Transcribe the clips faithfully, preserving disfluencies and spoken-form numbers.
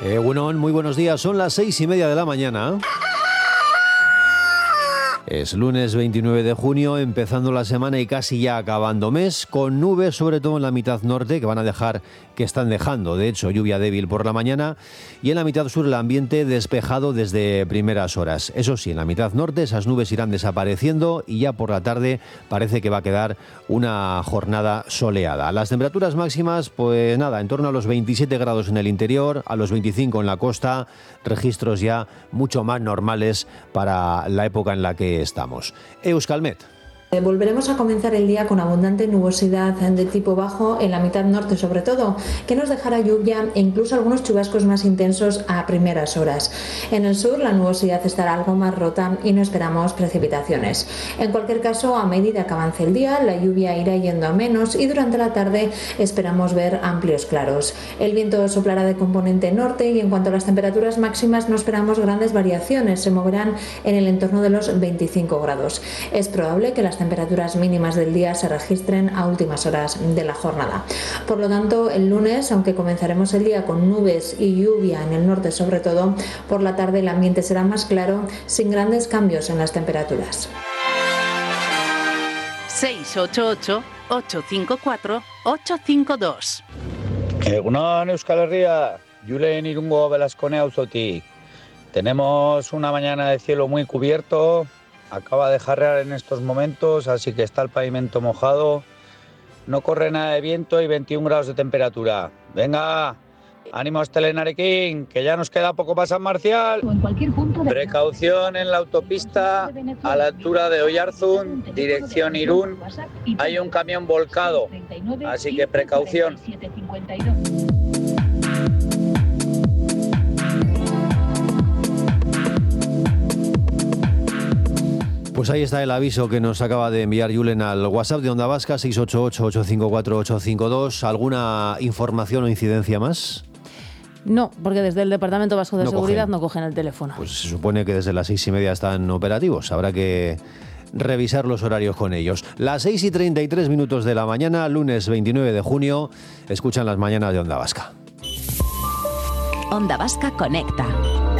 Egunon, muy buenos días. Son las seis y media de la mañana. Es lunes veintinueve de junio, empezando la semana y casi ya acabando mes, con nubes sobre todo en la mitad norte que van a dejar, que están dejando, de hecho, lluvia débil por la mañana, y en la mitad sur el ambiente despejado desde primeras horas. Eso sí, en la mitad norte esas nubes irán desapareciendo y ya por la tarde parece que va a quedar una jornada soleada. Las temperaturas máximas, pues nada, en torno a los veintisiete grados en el interior, a los veinticinco en la costa, registros ya mucho más normales para la época en la que estamos. Euskalmet. Volveremos a comenzar el día con abundante nubosidad de tipo bajo en la mitad norte sobre todo, que nos dejará lluvia e incluso algunos chubascos más intensos a primeras horas. En el sur la nubosidad estará algo más rota y no esperamos precipitaciones. En cualquier caso, a medida que avance el día, la lluvia irá yendo a menos y durante la tarde esperamos ver amplios claros. El viento soplará de componente norte y en cuanto a las temperaturas máximas no esperamos grandes variaciones, se moverán en el entorno de los veinticinco grados. Es probable que las temperaturas mínimas del día se registren a últimas horas de la jornada. Por lo tanto, el lunes, aunque comenzaremos el día con nubes y lluvia en el norte sobre todo, por la tarde el ambiente será más claro, sin grandes cambios en las temperaturas. seis ocho ocho, ocho cinco cuatro, ocho cinco dos. Egunon Euskal Herria, Julen Irungo Velascone auzotik. Tenemos una mañana de cielo muy cubierto. Acaba de jarrear en estos momentos, así que está el pavimento mojado. No corre nada de viento y veintiún grados de temperatura. Venga, ánimo Estelenarekin, que ya nos queda poco para San Marcial. Precaución en la autopista a la altura de Oyarzun, dirección Irún. Hay un camión volcado, así que precaución. Pues ahí está el aviso que nos acaba de enviar Julen al WhatsApp de Onda Vasca, seis ocho ocho, ocho cinco cuatro, ocho cinco dos. ¿Alguna información o incidencia más? No, porque desde el Departamento Vasco de no Seguridad cogen. no cogen el teléfono. Pues se supone que desde las seis y media están operativos. Habrá que revisar los horarios con ellos. Las seis y treinta y tres minutos de la mañana, lunes veintinueve de junio, escuchan las mañanas de Onda Vasca. Onda Vasca Conecta.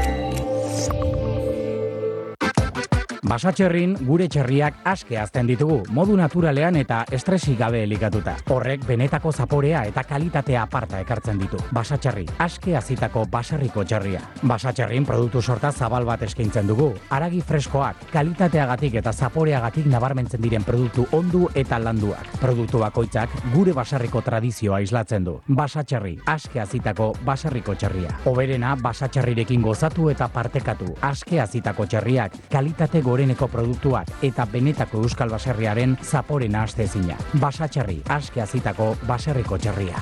Basatxerrin gure txerriak aske hazten ditugu, modu naturalean eta estresik gabe elikatuta. Horrek benetako zaporea eta kalitatea aparta ekartzen ditu. Basatxerri, aske hazitako baserriko txerria. Basatxerrin produktu sorta zabal bat eskaintzen dugu. Haragi freskoak, kalitateagatik eta zaporeagatik nabarmentzen diren produktu ondu eta landuak. Produktu bakoitzak gure baserriko tradizioa islatzen du. Basatxerri, aske hazitako baserriko txerria. Hoberena basatxerrirekin gozatu eta partekatu. Aske hazitako txerriak, kalitate goreneko produktuak eta benetako euskal baserriaren zaporena astezina. Basatxerri, aske hazitako baserriko txerria.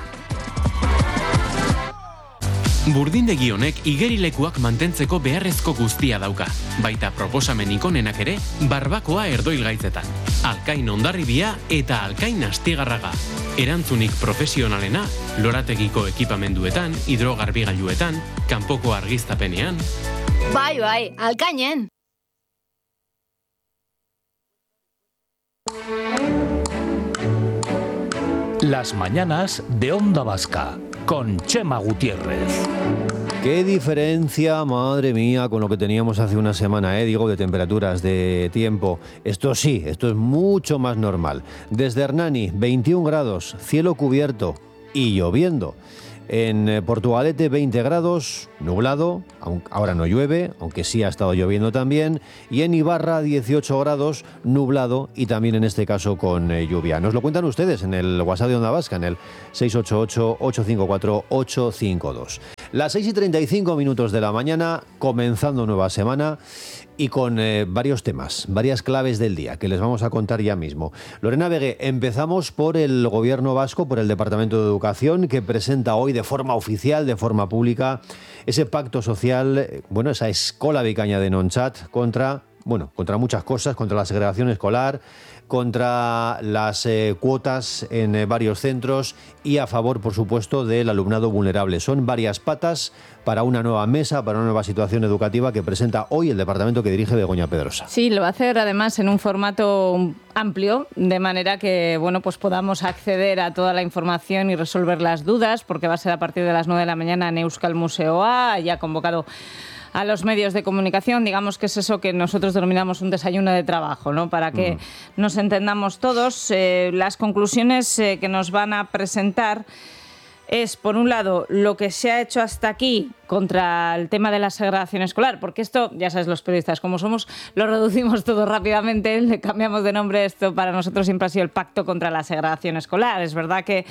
Burdindegi honek igerilekuak mantentzeko beharrezko guztia dauka. Baita proposamenik onenak ere, barbakoa erdoilgaitzetan. Alkain Hondarribia eta Alkain Astigarraga. Erantzunik profesionalena, lorategiko ekipamenduetan, hidrogarbigailuetan, kanpoko argiztapenean. Bai, bai, Alkainen! Las mañanas de Onda Vasca, con Chema Gutiérrez. Qué diferencia, madre mía, con lo que teníamos hace una semana, ¿eh? Digo, de temperaturas, de tiempo. Esto sí, esto es mucho más normal. Desde Hernani, veintiún grados, cielo cubierto y lloviendo. En Portugalete, veinte grados, nublado, ahora no llueve, aunque sí ha estado lloviendo también. Y en Ibarra, dieciocho grados, nublado y también en este caso con eh, lluvia. Nos lo cuentan ustedes en el WhatsApp de Onda Vasca, en el seis ocho ocho, ocho cinco cuatro, ocho cinco dos. Las seis y treinta y cinco minutos de la mañana, comenzando nueva semana y con eh, varios temas, varias claves del día que les vamos a contar ya mismo. Lorena Vegué, empezamos por el Gobierno vasco, por el Departamento de Educación, que presenta hoy de forma oficial, de forma pública, ese pacto social, bueno, esa escola bicaña de Nonchat contra bueno, contra muchas cosas, contra la segregación escolar, contra las eh, cuotas en eh, varios centros y a favor, por supuesto, del alumnado vulnerable. Son varias patas para una nueva mesa, para una nueva situación educativa que presenta hoy el departamento que dirige Begoña Pedrosa. Sí, lo va a hacer además en un formato amplio, de manera que bueno, pues podamos acceder a toda la información y resolver las dudas, porque va a ser a partir de las nueve de la mañana en Euskal Museoa, ya convocado a los medios de comunicación, digamos que es eso que nosotros denominamos un desayuno de trabajo, ¿no? Para que mm. nos entendamos todos. Eh, las conclusiones eh, que nos van a presentar es, por un lado, lo que se ha hecho hasta aquí contra el tema de la segregación escolar, porque esto, ya sabes, los periodistas como somos, lo reducimos todo rápidamente, le cambiamos de nombre. Esto para nosotros siempre ha sido el Pacto contra la Segregación Escolar. Es verdad que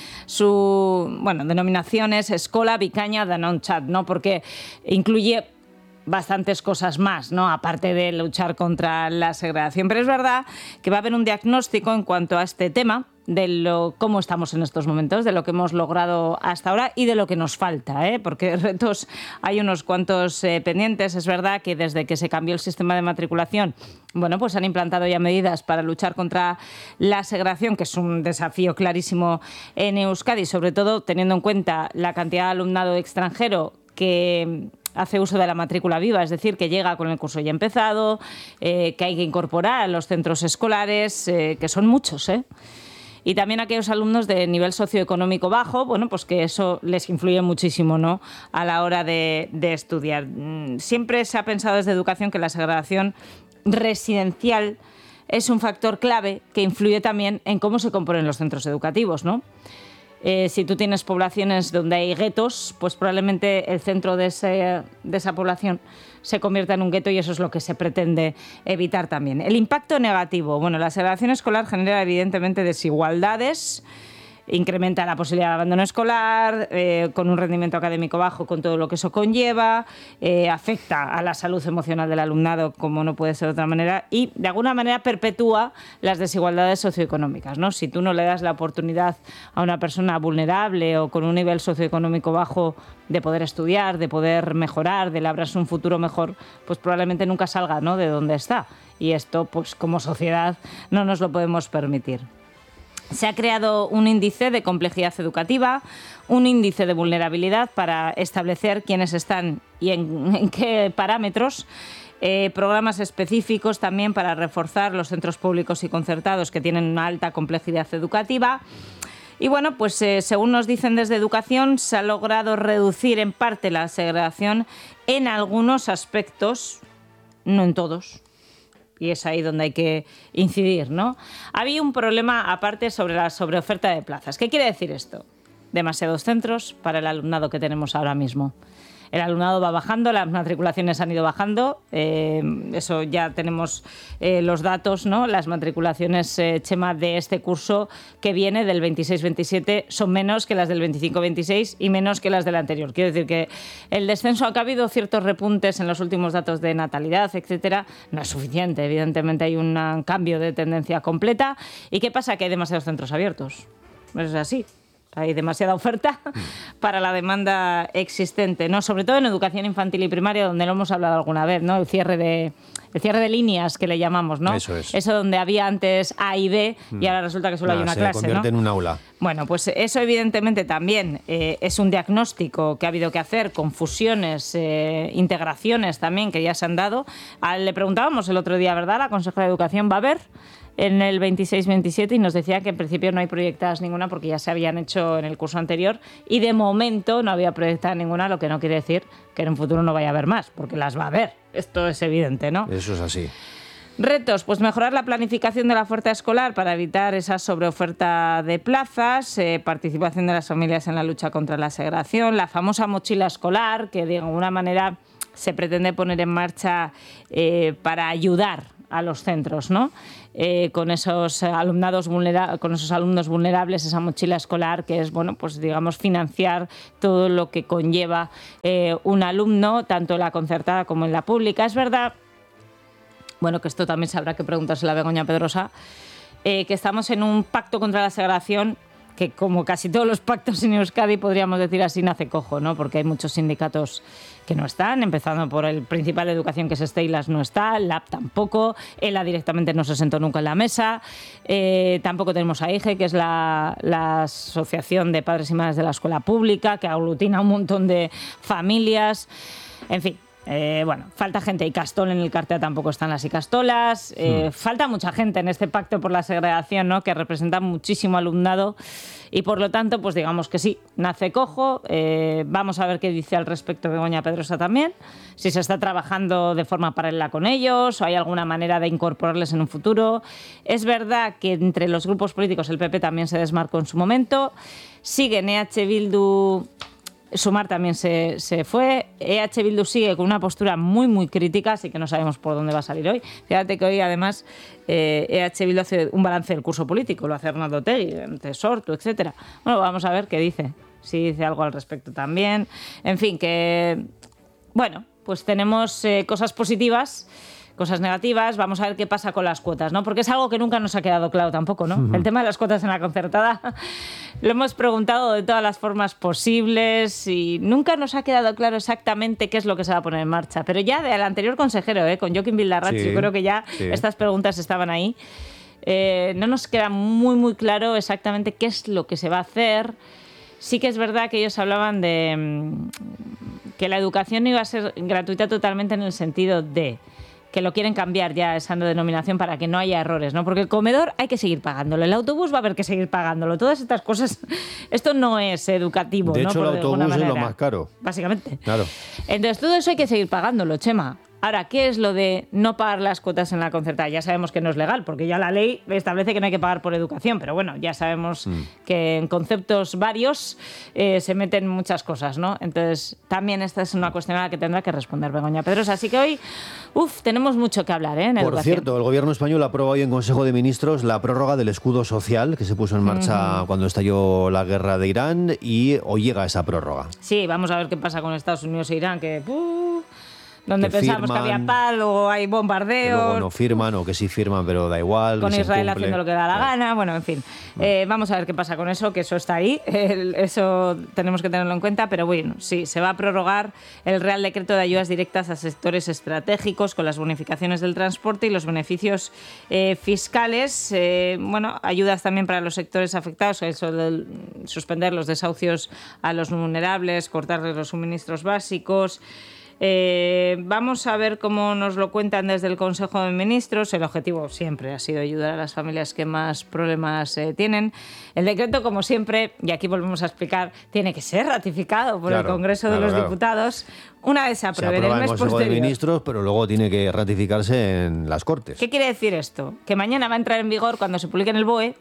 su, bueno, denominación es Escola Bikaina Danontzat, ¿no? Porque incluye bastantes cosas más, ¿no? Aparte de luchar contra la segregación. Pero es verdad que va a haber un diagnóstico en cuanto a este tema, de lo, cómo estamos en estos momentos, de lo que hemos logrado hasta ahora y de lo que nos falta, ¿eh? Porque retos hay unos cuantos eh, pendientes. Es verdad que desde que se cambió el sistema de matriculación, bueno, pues han implantado ya medidas para luchar contra la segregación, que es un desafío clarísimo en Euskadi, sobre todo teniendo en cuenta la cantidad de alumnado extranjero que hace uso de la matrícula viva, es decir, que llega con el curso ya empezado, eh, que hay que incorporar a los centros escolares, eh, que son muchos, ¿eh? Y también aquellos alumnos de nivel socioeconómico bajo, bueno, pues que eso les influye muchísimo, ¿no?, a la hora de, de estudiar. Siempre se ha pensado desde educación que la segregación residencial es un factor clave que influye también en cómo se componen los centros educativos, ¿no? Eh, si tú tienes poblaciones donde hay guetos, pues probablemente el centro de, ese, de esa población se convierta en un gueto, y eso es lo que se pretende evitar también. El impacto negativo. Bueno, la segregación escolar genera evidentemente desigualdades, incrementa la posibilidad de abandono escolar, eh, con un rendimiento académico bajo, con todo lo que eso conlleva, eh, afecta a la salud emocional del alumnado, como no puede ser de otra manera, y de alguna manera perpetúa las desigualdades socioeconómicas, ¿no? Si tú no le das la oportunidad a una persona vulnerable o con un nivel socioeconómico bajo de poder estudiar, de poder mejorar, de labrarse un futuro mejor, pues probablemente nunca salga, ¿no?, de donde está. Y esto, pues como sociedad, no nos lo podemos permitir. Se ha creado un índice de complejidad educativa, un índice de vulnerabilidad para establecer quiénes están y en, en qué parámetros, eh, programas específicos también para reforzar los centros públicos y concertados que tienen una alta complejidad educativa. Y bueno, pues eh, según nos dicen desde Educación, se ha logrado reducir en parte la segregación en algunos aspectos, no en todos. Y es ahí donde hay que incidir, ¿no? Había un problema aparte sobre la sobreoferta de plazas. ¿Qué quiere decir esto? Demasiados centros para el alumnado que tenemos ahora mismo. El alumnado va bajando, las matriculaciones han ido bajando, eh, eso ya tenemos eh, los datos, ¿no? Las matriculaciones, eh, Chema, de este curso que viene del veintiséis veintisiete son menos que las del veinticinco veintiséis y menos que las del anterior. Quiero decir que el descenso, ha habido ciertos repuntes en los últimos datos de natalidad, etcétera, no es suficiente. Evidentemente hay un cambio de tendencia completa. ¿Y qué pasa? Que hay demasiados centros abiertos. Es así. Hay demasiada oferta para la demanda existente, ¿no? Sobre todo en educación infantil y primaria, donde lo hemos hablado alguna vez, ¿no? El cierre de, el cierre de líneas, que le llamamos, ¿no? Eso es. Eso donde había antes A y B y ahora resulta que solo Nada, hay una se clase, convierte ¿no? en un aula. Bueno, pues eso evidentemente también eh, es un diagnóstico que ha habido que hacer, con fusiones, eh, integraciones también que ya se han dado. A, le preguntábamos el otro día, ¿verdad?, la consejera de Educación, ¿va a haber en el veintiséis veintisiete? Y nos decía que en principio no hay proyectadas ninguna porque ya se habían hecho en el curso anterior y de momento no había proyectada ninguna, lo que no quiere decir que en un futuro no vaya a haber más, porque las va a haber. Esto es evidente, ¿no? Eso es así. Retos, pues mejorar la planificación de la oferta escolar para evitar esa sobreoferta de plazas, eh, participación de las familias en la lucha contra la segregación, la famosa mochila escolar, que de alguna manera se pretende poner en marcha eh, para ayudar a los centros, ¿no? Eh, con esos alumnados vulnera- con esos alumnos vulnerables, esa mochila escolar que es, bueno, pues digamos, financiar todo lo que conlleva eh, un alumno, tanto en la concertada como en la pública. Es verdad, bueno, que esto también se habrá que preguntárselo a Begoña Pedrosa, eh, que estamos en un pacto contra la segregación que como casi todos los pactos en Euskadi, podríamos decir así, nace cojo, ¿no? Porque hay muchos sindicatos que no están, empezando por el principal de educación, que es Steilas, no está, L A B tampoco, ELA directamente no se sentó nunca en la mesa, eh, tampoco tenemos a I G E, que es la, la Asociación de Padres y Madres de la Escuela Pública, que aglutina un montón de familias, en fin. Eh, bueno, falta gente. Y Castol, en el cartel tampoco están las Icastolas. Eh, mm. Falta mucha gente en este pacto por la segregación, ¿no? Que representa muchísimo alumnado y por lo tanto, pues digamos que sí, nace cojo. Eh, vamos a ver qué dice al respecto Begoña Pedrosa también, si se está trabajando de forma paralela con ellos o hay alguna manera de incorporarles en un futuro. Es verdad que entre los grupos políticos el P P también se desmarcó en su momento. Sigue en E H Bildu... Sumar también se, se fue. E H Bildu sigue con una postura muy, muy crítica, así que no sabemos por dónde va a salir hoy. Fíjate que hoy, además, eh, E H Bildu hace un balance del curso político, lo hace Arnaldo Otegi, entre Sortu, etcétera. Bueno, vamos a ver qué dice, si dice algo al respecto también. En fin, que... Bueno, pues tenemos eh, cosas positivas, cosas negativas. Vamos a ver qué pasa con las cuotas, ¿no? Porque es algo que nunca nos ha quedado claro tampoco, ¿no? Uh-huh. El tema de las cuotas en la concertada lo hemos preguntado de todas las formas posibles y nunca nos ha quedado claro exactamente qué es lo que se va a poner en marcha. Pero ya del anterior consejero, ¿eh? Con Joaquín Bildarratz, sí, yo creo que ya sí. Estas preguntas estaban ahí. Eh, no nos queda muy, muy claro exactamente qué es lo que se va a hacer. Sí que es verdad que ellos hablaban de mmm, que la educación iba a ser gratuita totalmente en el sentido de... que lo quieren cambiar ya esa denominación para que no haya errores, ¿no? Porque el comedor hay que seguir pagándolo, el autobús va a haber que seguir pagándolo, todas estas cosas, esto no es educativo, de ¿no? hecho, el autobús es lo más caro. Básicamente. Claro. Entonces, todo eso hay que seguir pagándolo, Chema. Ahora, ¿qué es lo de no pagar las cuotas en la concertada? Ya sabemos que no es legal, porque ya la ley establece que no hay que pagar por educación, pero bueno, ya sabemos mm. que en conceptos varios eh, se meten muchas cosas, ¿no? Entonces, también esta es una cuestión a la que tendrá que responder Begoña Pedrosa. Así que hoy, uff, tenemos mucho que hablar, ¿eh? En por educación. Cierto, el Gobierno español aprobó hoy en Consejo de Ministros la prórroga del escudo social que se puso en marcha uh-huh. cuando estalló la guerra de Irán y hoy llega esa prórroga. Sí, vamos a ver qué pasa con Estados Unidos e Irán, que... Uh, donde que pensábamos firman, que había paz, luego hay bombardeos. Luego no firman, o que sí firman, pero da igual. Con Israel haciendo lo que da la gana. Bueno, en fin. Eh, vamos a ver qué pasa con eso, que eso está ahí. El, eso tenemos que tenerlo en cuenta. Pero bueno, sí, se va a prorrogar el Real Decreto de ayudas directas a sectores estratégicos con las bonificaciones del transporte y los beneficios eh, fiscales. Eh, bueno, ayudas también para los sectores afectados, eso de suspender los desahucios a los vulnerables, cortarles los suministros básicos. Eh, vamos a ver cómo nos lo cuentan desde el Consejo de Ministros. El objetivo siempre ha sido ayudar a las familias que más problemas eh, tienen. El decreto, como siempre, y aquí volvemos a explicar, tiene que ser ratificado por claro, el Congreso claro, de los claro. Diputados. Una vez se apruebe, se aprueba en el mes en Consejo posterior. de Ministros, pero luego tiene que ratificarse en las Cortes. ¿Qué quiere decir esto? Que mañana va a entrar en vigor cuando se publique en el B O E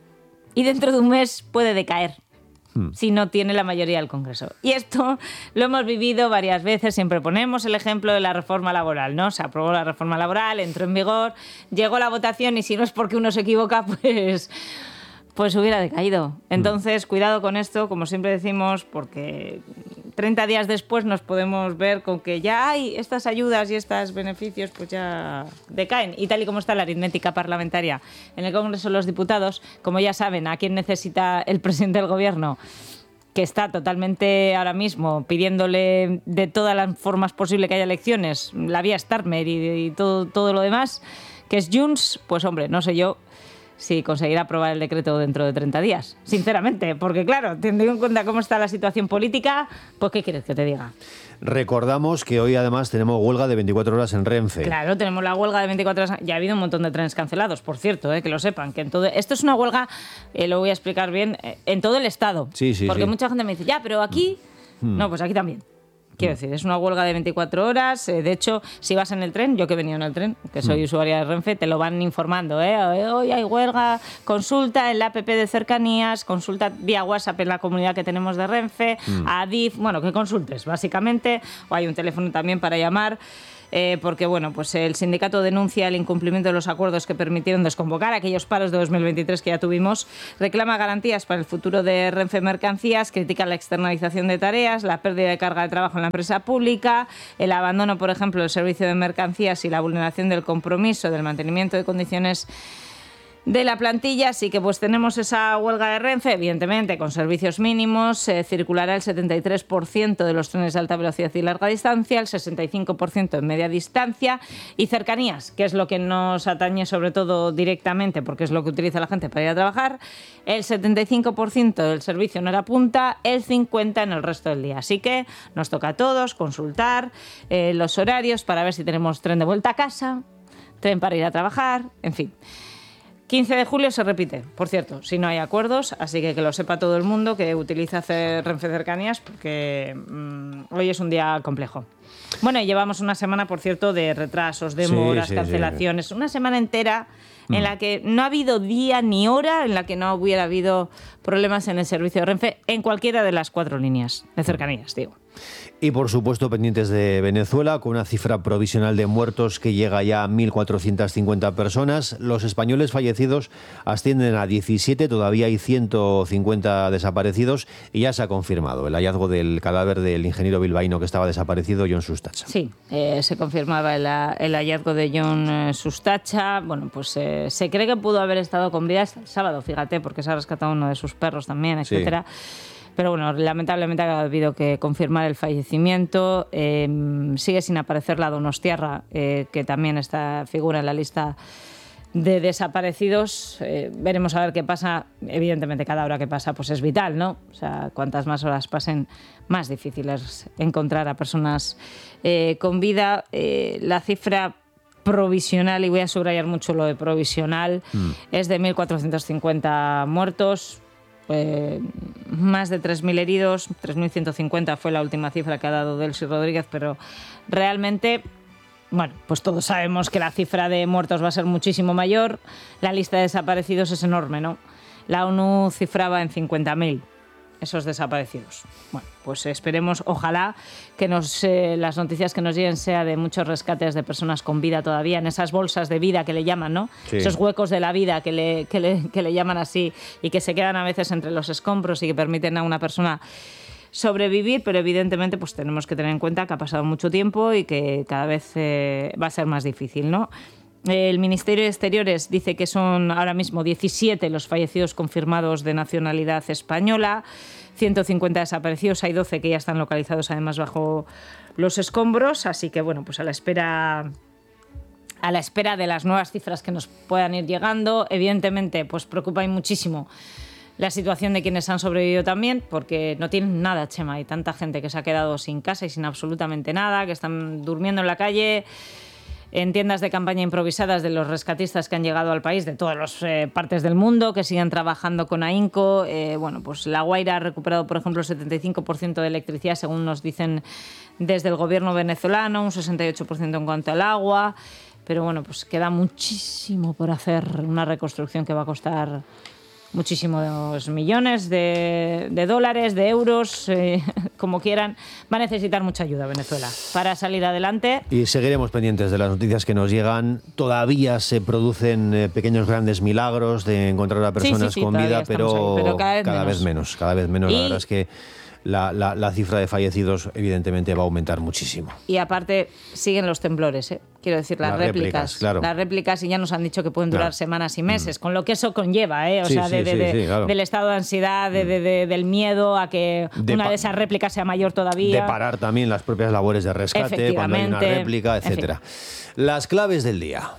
y dentro de un mes puede decaer si no tiene la mayoría del Congreso. Y esto lo hemos vivido varias veces, siempre ponemos el ejemplo de la reforma laboral, ¿no? Se aprobó la reforma laboral, entró en vigor, llegó la votación y si no es porque uno se equivoca, pues... pues hubiera decaído. Entonces, cuidado con esto, como siempre decimos, porque treinta días después nos podemos ver con que ya hay estas ayudas y estos beneficios, pues ya decaen. Y tal y como está la aritmética parlamentaria en el Congreso de los Diputados, como ya saben, ¿a quién necesita el presidente del Gobierno? Que está totalmente ahora mismo pidiéndole de todas las formas posibles que haya elecciones, la vía Starmer y, y todo, todo lo demás, que es Junts, pues hombre, no sé yo si conseguirá aprobar el decreto dentro de treinta días, sinceramente, porque claro, teniendo en cuenta cómo está la situación política, pues ¿qué quieres que te diga? Recordamos que hoy además tenemos huelga de veinticuatro horas en Renfe. Claro, tenemos la huelga de veinticuatro horas. Ya ha habido un montón de trenes cancelados, por cierto, eh, que lo sepan. Que en todo... Esto es una huelga, eh, lo voy a explicar bien, eh, en todo el Estado. Sí, sí, porque sí. mucha gente me dice, ya, pero aquí... Hmm. No, pues aquí también. Quiero decir, es una huelga de veinticuatro horas. Eh, de hecho, si vas en el tren, yo que he venido en el tren, que soy mm. usuaria de Renfe, te lo van informando. ¿eh? Hoy hay huelga, consulta en la app de cercanías, consulta vía WhatsApp en la comunidad que tenemos de Renfe, mm. a Adif, bueno, que consultes, básicamente. O hay un teléfono también para llamar. Eh, porque bueno, pues el sindicato denuncia el incumplimiento de los acuerdos que permitieron desconvocar aquellos paros de dos mil veintitrés que ya tuvimos, reclama garantías para el futuro de Renfe Mercancías, critica la externalización de tareas, la pérdida de carga de trabajo en la empresa pública, el abandono, por ejemplo, del servicio de mercancías y la vulneración del compromiso del mantenimiento de condiciones de la plantilla, así que pues tenemos esa huelga de Renfe, evidentemente con servicios mínimos, eh, circulará el setenta y tres por ciento de los trenes de alta velocidad y larga distancia, el sesenta y cinco por ciento en media distancia y cercanías, que es lo que nos atañe sobre todo directamente porque es lo que utiliza la gente para ir a trabajar, el setenta y cinco por ciento del servicio en hora punta, el cincuenta por ciento en el resto del día. Así que nos toca a todos consultar eh, los horarios para ver si tenemos tren de vuelta a casa, tren para ir a trabajar, en fin. quince de julio se repite, por cierto, si no hay acuerdos, así que que lo sepa todo el mundo que utiliza hacer Renfe Cercanías porque mmm, hoy es un día complejo. Bueno, y llevamos una semana, por cierto, de retrasos, demoras, sí, sí, cancelaciones, sí. Una semana entera en la que no ha habido día ni hora en la que no hubiera habido problemas en el servicio de Renfe en cualquiera de las cuatro líneas de cercanías, digo. Y por supuesto pendientes de Venezuela, con una cifra provisional de muertos que llega ya a mil cuatrocientas cincuenta personas. Los españoles fallecidos ascienden a diecisiete, todavía hay ciento cincuenta desaparecidos y ya se ha confirmado el hallazgo del cadáver del ingeniero bilbaíno que estaba desaparecido, Jon Sustacha. Sí, eh, se confirmaba el, el hallazgo de Jon eh, Sustacha. Bueno, pues eh, se cree que pudo haber estado con vida el sábado, fíjate, porque se ha rescatado uno de sus perros también, etcétera. Sí. Pero bueno, lamentablemente ha habido que confirmar el fallecimiento. Eh, sigue sin aparecer la donostiarra, eh, que también está, figura en la lista de desaparecidos. Eh, veremos a ver qué pasa. Evidentemente, cada hora que pasa pues es vital, ¿no? O sea, cuantas más horas pasen, más difícil es encontrar a personas eh, con vida. Eh, la cifra provisional, y voy a subrayar mucho lo de provisional, mm. es de mil cuatrocientos cincuenta muertos. Eh, más de tres mil heridos, tres mil ciento cincuenta fue la última cifra que ha dado Delcy Rodríguez, pero realmente, bueno, pues todos sabemos que la cifra de muertos va a ser muchísimo mayor. La lista de desaparecidos es enorme, ¿no? La ONU cifraba en cincuenta mil esos desaparecidos. Bueno, pues esperemos, ojalá que nos, eh, las noticias que nos lleguen sea de muchos rescates de personas con vida todavía, en esas bolsas de vida que le llaman, ¿no? Sí. Esos huecos de la vida que le, que, le, que le llaman así y que se quedan a veces entre los escombros y que permiten a una persona sobrevivir, pero evidentemente pues tenemos que tener en cuenta que ha pasado mucho tiempo y que cada vez eh, va a ser más difícil, ¿no? El Ministerio de Exteriores dice que son ahora mismo diecisiete los fallecidos confirmados de nacionalidad española, ciento cincuenta desaparecidos, hay doce que ya están localizados además bajo los escombros, así que bueno, pues a la espera a la espera de las nuevas cifras que nos puedan ir llegando. Evidentemente, pues preocupa muchísimo la situación de quienes han sobrevivido también, porque no tienen nada, Chema, hay tanta gente que se ha quedado sin casa y sin absolutamente nada, que están durmiendo en la calle, en tiendas de campaña improvisadas de los rescatistas que han llegado al país de todas las eh, partes del mundo, que siguen trabajando con ahínco. Eh, bueno, pues La Guaira ha recuperado, por ejemplo, el setenta y cinco por ciento de electricidad, según nos dicen desde el gobierno venezolano, un sesenta y ocho por ciento en cuanto al agua. Pero bueno, pues queda muchísimo por hacer, una reconstrucción que va a costar muchísimos millones de, de dólares, de euros, eh, como quieran. Va a necesitar mucha ayuda Venezuela para salir adelante. Y seguiremos pendientes de las noticias que nos llegan. Todavía se producen eh, pequeños grandes milagros de encontrar a personas sí, sí, sí, con vida, pero, ahí, pero cada, vez, cada menos. vez menos. Cada vez menos. Y la verdad es que La, la, la cifra de fallecidos evidentemente va a aumentar muchísimo. Y aparte siguen los temblores, ¿eh? Quiero decir, las, las réplicas, réplicas claro. Las réplicas, y ya nos han dicho que pueden durar claro. semanas y meses, mm. con lo que eso conlleva, ¿eh? O sí, sea, de, sí, de, de, sí, claro. del estado de ansiedad, de, de, de, del miedo a que de una de esas réplicas sea mayor todavía. De parar también las propias labores de rescate cuando hay una réplica, etcétera. En fin. Las claves del día.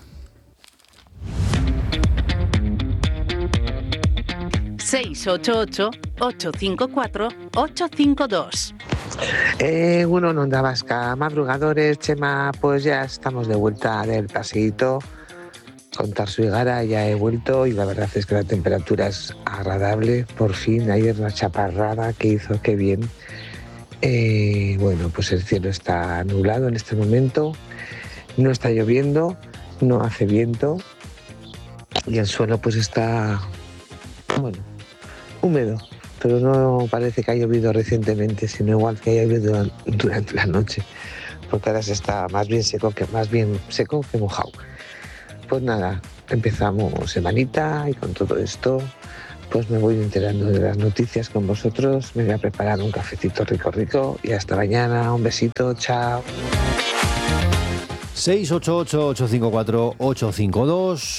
seis ocho ocho, ocho cinco cuatro, ocho cinco dos. Eh, bueno, en Onda Vasca, madrugadores, Chema, pues ya estamos de vuelta del paseíto. Con Tarso y Gara ya he vuelto y la verdad es que la temperatura es agradable. Por fin, ayer una chaparrada que hizo, qué bien. Eh, bueno, pues el cielo está nublado en este momento, no está lloviendo, no hace viento y el suelo pues está, bueno, húmedo, pero no parece que haya llovido recientemente, sino igual que haya llovido durante la noche, porque ahora se está más bien seco que más bien seco que mojado. Pues nada, empezamos semanita y con todo esto pues me voy enterando de las noticias con vosotros, me voy a preparar un cafecito rico rico y hasta mañana, un besito, chao. seis ocho ocho, ocho cinco cuatro, ocho cinco dos.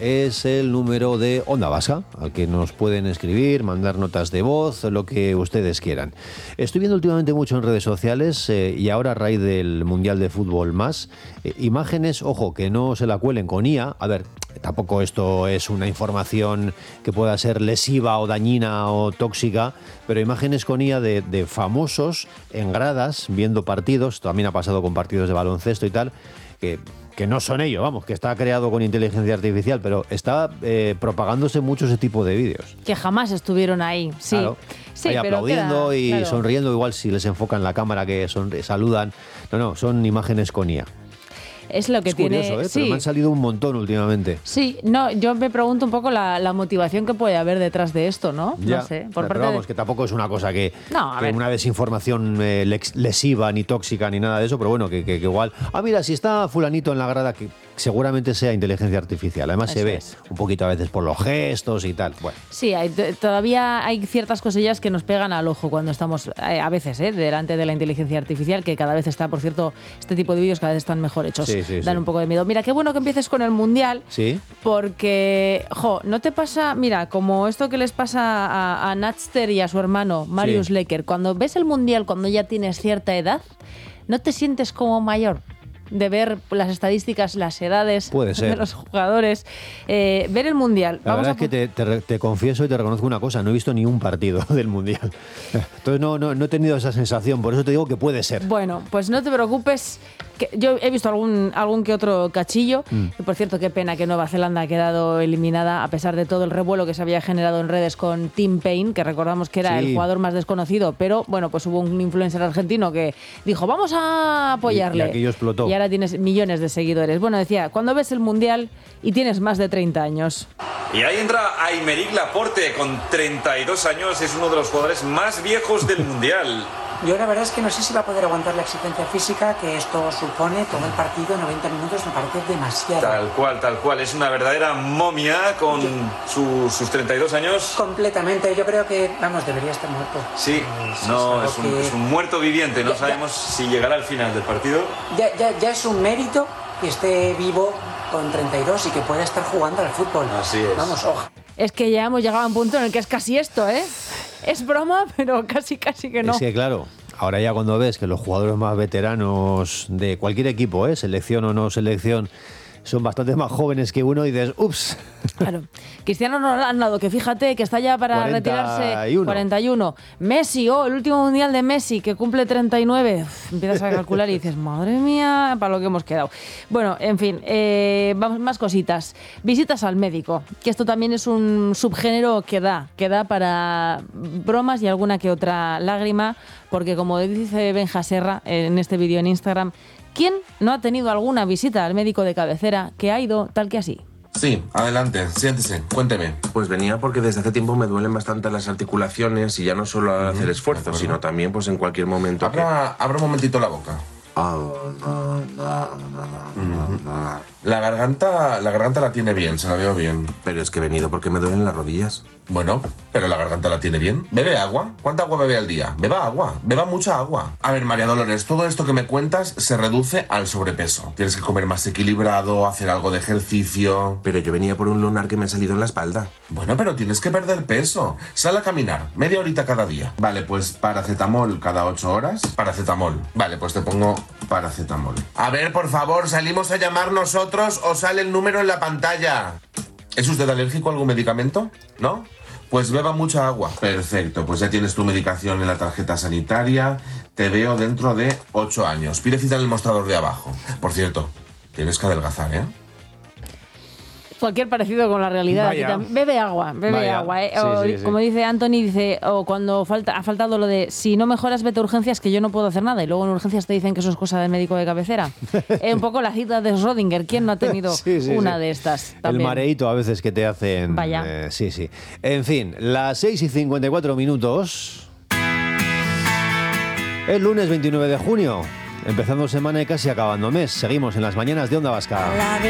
es el número de Onda Vasca, al que nos pueden escribir, mandar notas de voz, lo que ustedes quieran. Estoy viendo últimamente mucho en redes sociales eh, y ahora a raíz del Mundial de Fútbol más, eh, imágenes, ojo, que no se la cuelen con I A. A ver, tampoco esto es una información que pueda ser lesiva o dañina o tóxica, pero imágenes con I A de, de famosos en gradas viendo partidos, también ha pasado con partidos de baloncesto y tal, que, que no son ellos, vamos, que está creado con inteligencia artificial, pero está eh, propagándose mucho ese tipo de vídeos. Que jamás estuvieron ahí, sí. Claro. Sí, ahí pero aplaudiendo queda, y claro. sonriendo, igual si les enfocan la cámara que son, saludan. No, no, son imágenes con I A. Es lo que es tiene. curioso, ¿eh? Sí. Pero me han salido un montón últimamente. Sí, no, yo me pregunto un poco la, la motivación que puede haber detrás de esto, ¿no? Ya, no sé. Por pero parte vamos, de... que tampoco es una cosa que, No, a que ver. una desinformación eh, lex- lesiva, ni tóxica, ni nada de eso, pero bueno, que, que, que igual... Ah, mira, si está fulanito en la grada, que seguramente sea inteligencia artificial. Además Eso se ve es. un poquito a veces por los gestos y tal. Bueno, Sí, hay, t- todavía hay ciertas cosillas que nos pegan al ojo cuando estamos, eh, a veces, eh, delante de la inteligencia artificial, que cada vez está, por cierto, este tipo de vídeos cada vez están mejor hechos. Sí, sí, Dan sí. un poco de miedo. Mira, qué bueno que empieces con el Mundial, sí. porque, jo, ¿no te pasa, mira, como esto que les pasa a, a Natster y a su hermano, Marius Sí. Lecker, cuando ves el Mundial cuando ya tienes cierta edad, ¿no te sientes como mayor? De ver las estadísticas, las edades Puede de ser. los jugadores, eh, ver el Mundial. La Vamos verdad a es que te, te, te confieso y te reconozco una cosa, no he visto ni un partido del Mundial. Entonces no, no, no he tenido esa sensación, por eso te digo que puede ser. Bueno, pues no te preocupes. Que yo he visto algún, algún que otro cachillo. Mm. Y por cierto, qué pena que Nueva Zelanda ha quedado eliminada a pesar de todo el revuelo que se había generado en redes con Tim Payne, que recordamos que era Sí. el jugador más desconocido. Pero bueno, pues hubo un influencer argentino que dijo, vamos a apoyarle. Y- y aquello explotó. Y ahora tienes millones de seguidores. Bueno, decía, cuando ves el Mundial y tienes más de treinta años. Y ahí entra Aymeric Laporte, con treinta y dos años, es uno de los jugadores más viejos del Mundial. Yo la verdad es que no sé si va a poder aguantar la exigencia física que esto supone. Todo el partido, noventa minutos, me parece demasiado. Tal cual, tal cual, es una verdadera momia con su- sus treinta y dos años. Completamente, yo creo que, vamos, debería estar muerto. Sí, Es- no, es es un, algo que- es un muerto viviente, no Ya, ya. sabemos si llegará al final del partido. Ya, ya, ya es un mérito que esté vivo con treinta y dos y que pueda estar jugando al fútbol. Así es. Vamos, ojalá. Es que ya hemos llegado a un punto en el que es casi esto, ¿eh? Es broma, pero casi, casi que no. Es que claro, ahora ya cuando ves que los jugadores más veteranos de cualquier equipo, ¿eh? selección o no selección, son bastante más jóvenes que uno y dices, ups. Claro. Cristiano Ronaldo, que fíjate que está ya para cuarenta y retirarse. uno. cuarenta y uno. Messi, oh, el último mundial de Messi, que cumple treinta y nueve. Uf, empiezas a calcular y dices, madre mía, para lo que hemos quedado. Bueno, en fin, eh, vamos, más cositas. Visitas al médico, que esto también es un subgénero que da, que da para bromas y alguna que otra lágrima, porque como dice Benja Serra en este vídeo en Instagram, ¿quién no ha tenido alguna visita al médico de cabecera que ha ido tal que así? Sí, adelante, siéntese, cuénteme. Pues venía porque desde hace tiempo me duelen bastante las articulaciones y ya no solo al hacer esfuerzos, sino también pues en cualquier momento que... Abra, abra un momentito la boca. La garganta, la garganta la tiene bien, se la veo bien. Pero es que he venido porque me duelen las rodillas. Bueno, pero la garganta la tiene bien. ¿Bebe agua? ¿Cuánta agua bebe al día? Beba agua, beba mucha agua. A ver, María Dolores, todo esto que me cuentas se reduce al sobrepeso. Tienes que comer más equilibrado, hacer algo de ejercicio. Pero yo venía por un lunar que me ha salido en la espalda. Bueno, pero tienes que perder peso. Sal a caminar, media horita cada día. Vale, pues paracetamol cada ocho horas. Paracetamol. Vale, pues te pongo paracetamol. A ver, por favor, ¿salimos a llamar nosotros o sale el número en la pantalla? ¿Es usted alérgico a algún medicamento? ¿No? Pues beba mucha agua. Perfecto, pues ya tienes tu medicación en la tarjeta sanitaria. Te veo dentro de ocho años. Pide cita en el mostrador de abajo. Por cierto, tienes que adelgazar, ¿eh? Cualquier parecido con la realidad. Vaya. Aquí tam- bebe agua, bebe Vaya. agua. ¿eh? Sí, O, sí, sí. Como dice Anthony, dice, o cuando falta, ha faltado lo de si no mejoras, vete a urgencias, que yo no puedo hacer nada. Y luego en urgencias te dicen que eso es cosa del médico de cabecera. Eh, un poco la cita de Schrödinger. ¿Quién no ha tenido Sí, sí, una sí. de estas? El También. mareíto a veces que te hacen... Vaya. eh, sí, sí. En fin, las seis y cincuenta y cuatro minutos. El lunes veintinueve de junio. Empezando semana y casi acabando mes. Seguimos en las mañanas de Onda Vasca. La de